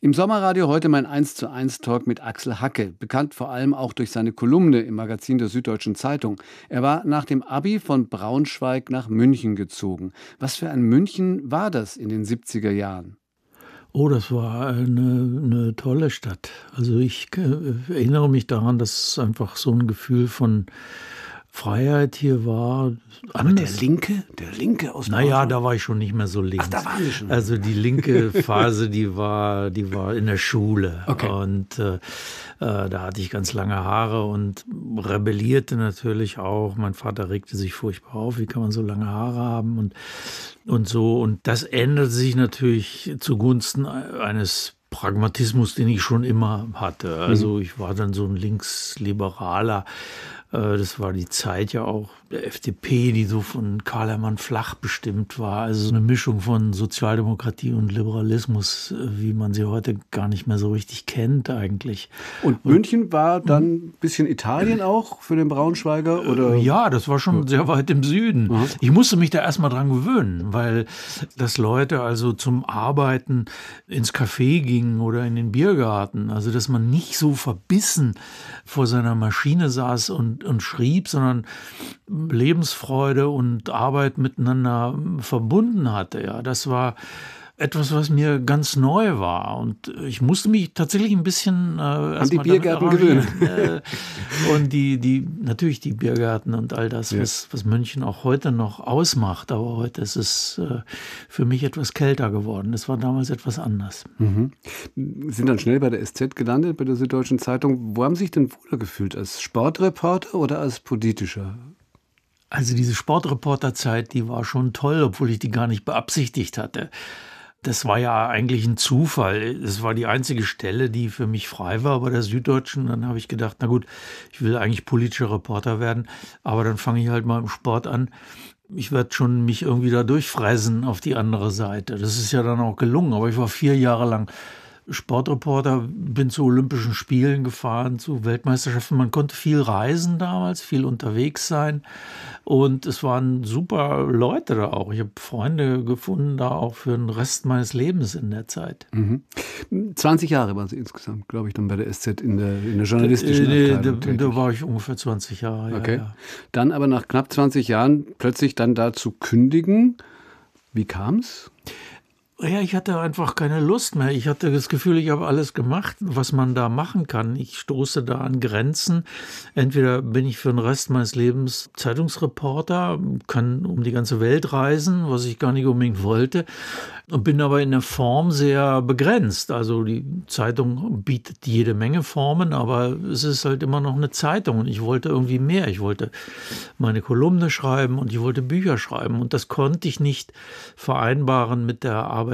Im Sommerradio heute mein 1:1 Talk mit Axel Hacke, bekannt vor allem auch durch seine Kolumne im Magazin der Süddeutschen Zeitung. Er war nach dem Abi von Braunschweig nach München gezogen. Was für ein München war das in den 70er Jahren? Oh, das war eine tolle Stadt. Also ich erinnere mich daran, dass es einfach so ein Gefühl von Freiheit hier war. Aber der Linke aus Naja, Braunschweig? da war ich schon nicht mehr so links. Ach, da waren Sie schon. Also die linke Phase, die war in der Schule. Okay. Und da hatte ich ganz lange Haare und rebellierte natürlich auch. Mein Vater regte sich furchtbar auf, wie kann man so lange Haare haben und so. Und das änderte sich natürlich zugunsten eines Pragmatismus, den ich schon immer hatte. Also ich war dann so ein Linksliberaler. Das war die Zeit ja auch der FDP, die so von Karl Hermann Flach bestimmt war. Also so eine Mischung von Sozialdemokratie und Liberalismus, wie man sie heute gar nicht mehr so richtig kennt eigentlich. Und München war dann ein bisschen Italien auch für den Braunschweiger? Oder? Ja, das war schon sehr weit im Süden. Aha. Ich musste mich da erstmal dran gewöhnen, weil dass Leute also zum Arbeiten ins Café gingen oder in den Biergarten. Also dass man nicht so verbissen vor seiner Maschine saß und schrieb, sondern Lebensfreude und Arbeit miteinander verbunden hatte. Ja, das war etwas, was mir ganz neu war. Und ich musste mich tatsächlich ein bisschen An die Biergärten gewöhnen. Und natürlich die Biergärten und all das, was München auch heute noch ausmacht. Aber heute ist es für mich etwas kälter geworden. Das war damals etwas anders. Mhm. Sind dann schnell bei der SZ gelandet, bei der Süddeutschen Zeitung. Wo haben Sie sich denn wohler gefühlt? Als Sportreporter oder als politischer? Also diese Sportreporterzeit, die war schon toll, obwohl ich die gar nicht beabsichtigt hatte. Das war ja eigentlich ein Zufall. Es war die einzige Stelle, die für mich frei war bei der Süddeutschen. Dann habe ich gedacht, na gut, ich will eigentlich politischer Reporter werden, aber dann fange ich halt mal im Sport an. Ich werde schon mich irgendwie da durchfressen auf die andere Seite. Das ist ja dann auch gelungen, aber ich war 4 Jahre lang Sportreporter, bin zu Olympischen Spielen gefahren, zu Weltmeisterschaften. Man konnte viel reisen damals, viel unterwegs sein und es waren super Leute da auch. Ich habe Freunde gefunden da auch für den Rest meines Lebens in der Zeit. 20 Jahre waren Sie insgesamt, glaube ich, dann bei der SZ in der journalistischen Abteilung tätig. Da war ich ungefähr 20 Jahre. Ja, Okay. ja. Dann aber nach knapp 20 Jahren plötzlich dann da zu kündigen. Wie kam es? Ja, ich hatte einfach keine Lust mehr. Ich hatte das Gefühl, ich habe alles gemacht, was man da machen kann. Ich stoße da an Grenzen. Entweder bin ich für den Rest meines Lebens Zeitungsreporter, kann um die ganze Welt reisen, was ich gar nicht unbedingt wollte, und bin aber in der Form sehr begrenzt. Also die Zeitung bietet jede Menge Formen, aber es ist halt immer noch eine Zeitung und ich wollte irgendwie mehr. Ich wollte meine Kolumne schreiben und ich wollte Bücher schreiben und das konnte ich nicht vereinbaren mit der Arbeit